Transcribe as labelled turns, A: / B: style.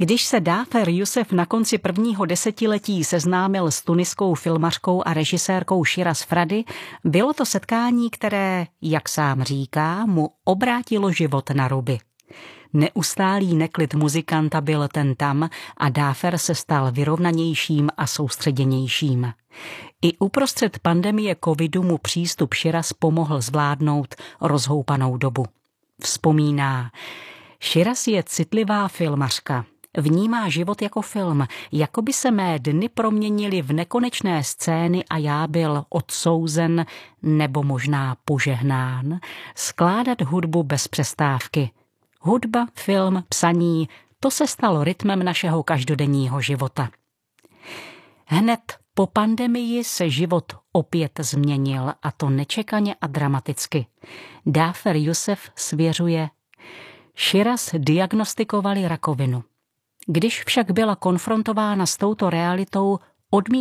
A: Když se Dáfer Jusef na konci prvního desetiletí seznámil s tuniskou filmařkou a režisérkou Shiraz Frady, bylo to setkání, které, jak sám říká, mu obrátilo život na ruby. Neustálý neklid muzikanta byl ten tam a Dáfer se stal vyrovnanějším a soustředěnějším. I uprostřed pandemie covidu mu přístup Shiraz pomohl zvládnout rozhoupanou dobu. Vzpomíná: Shiraz je citlivá filmařka. Vnímá život jako film, jako by se mé dny proměnily v nekonečné scény a já byl odsouzen, nebo možná požehnán, skládat hudbu bez přestávky. Hudba, film, psaní, to se stalo rytmem našeho každodenního života. Hned po pandemii se život opět změnil, a to nečekaně a dramaticky. Dáfer Jusef svěřuje: Shiraz diagnostikovali rakovinu. Když však byla konfrontována s touto realitou, odmítla